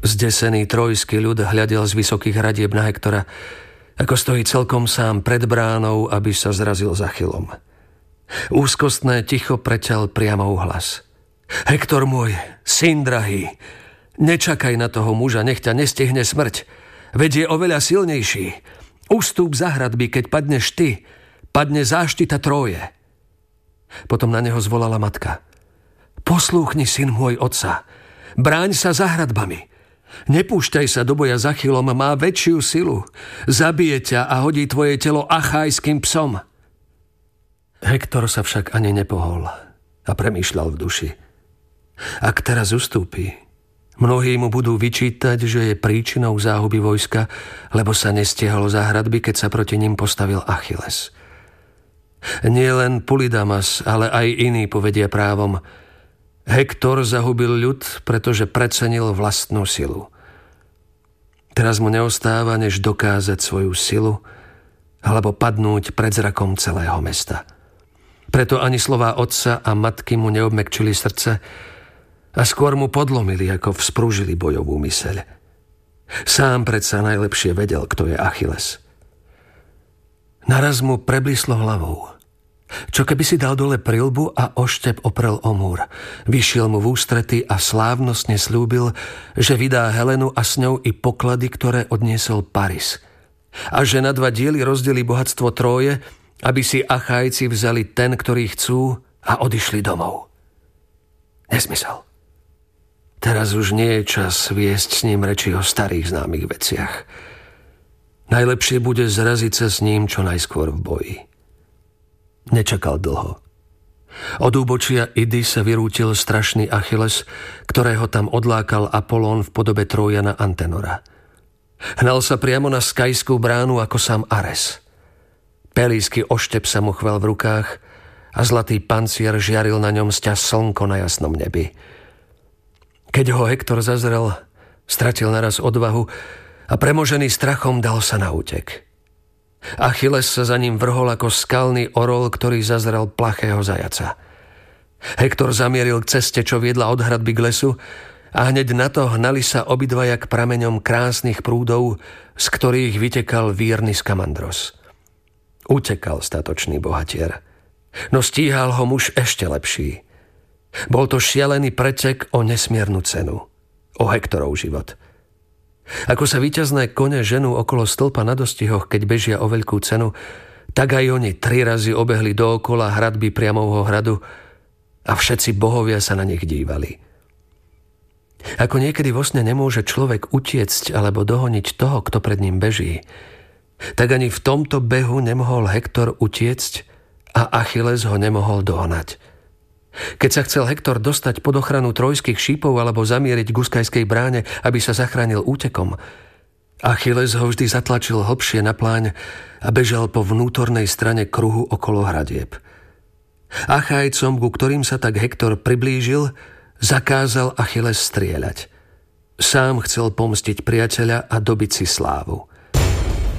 Zdesený trojský ľud hľadel z vysokých hradieb na Hektora, ako stojí celkom sám pred bránou, aby sa zrazil s Achillom. Úzkostné ticho preťal priamo hlas. Hektor môj, syn drahý, nečakaj na toho muža, nech ťa nestihne smrť. Veď je oveľa silnejší. Ustúp za hradby, keď padneš ty, padne záštita Tróje. Potom na neho zvolala matka. Poslúchni, syn môj otca, bráň sa za hradbami. Nepúšťaj sa do boja s Achillom, má väčšiu silu. Zabije ťa a hodí tvoje telo achajským psom. Hektor sa však ani nepohol a premýšľal v duši. Ak teraz ustúpi, mnohí mu budú vyčítať, že je príčinou záhuby vojska, lebo sa nestiahol za hradby, keď sa proti ním postavil Achilles. Nie len Polydamas, ale aj iní povedia právom: Hektor zahubil ľud, pretože precenil vlastnú silu. Teraz mu neostáva, než dokázať svoju silu, alebo padnúť pred zrakom celého mesta. Preto ani slová otca a matky mu neobmekčili srdce a skôr mu podlomili, ako vzprúžili bojovú myseľ. Sám predsa najlepšie vedel, kto je Achilles. Naraz mu preblíslo hlavou. Čo keby si dal dole prilbu a oštep oprel o múr. Vyšiel mu v ústrety a slávnostne slúbil, že vydá Helenu a s ňou i poklady, ktoré odniesol Paris. A že na 2 diely rozdelí bohatstvo Tróje, aby si Achajci vzali ten, ktorý chcú, a odišli domov. Nezmysel. Teraz už nie je čas viesť s ním reči o starých známych veciach. Najlepšie bude zraziť sa s ním čo najskôr v boji. Nečakal dlho. Od úbočia Idy sa vyrútil strašný Achilles, ktorého tam odlákal Apolón v podobe Trójana Antenora. Hnal sa priamo na skajskú bránu ako sám Ares. Pelísky oštep sa mu chvel v rukách a zlatý pancier žiaril na ňom sťa slnko na jasnom nebi. Keď ho Hektor zazrel, stratil naraz odvahu a premožený strachom dal sa na útek. Achilles sa za ním vrhol ako skalný orol, ktorý zazrel plachého zajaca. Hektor zamieril k ceste, čo viedla od hradby k lesu, a hneď na to hnali sa obidvaja k prameňom krásnych prúdov, z ktorých vytekal vírny Skamandros. Utekal statočný bohatier, no stíhal ho muž ešte lepší. Bol to šialený pretek o nesmiernu cenu, o Hektorov život. Ako sa víťazné kone ženú okolo stĺpa na dostihoch, keď bežia o veľkú cenu, tak aj oni 3 razy obehli dookola hradby priamovho hradu a všetci bohovia sa na nich dívali. Ako niekedy vo sne nemôže človek utiecť alebo dohoniť toho, kto pred ním beží, tak ani v tomto behu nemohol Hektor utiecť a Achilles ho nemohol dohnať. Keď sa chcel Hektor dostať pod ochranu trojských šípov alebo zamieriť k Guskajskej bráne, aby sa zachránil útekom, Achilles ho vždy zatlačil hlbšie na pláň a bežal po vnútornej strane kruhu okolo hradieb. Achajcom, ku ktorým sa tak Hektor priblížil, zakázal Achilles strieľať. Sám chcel pomstiť priateľa a dobiť si slávu.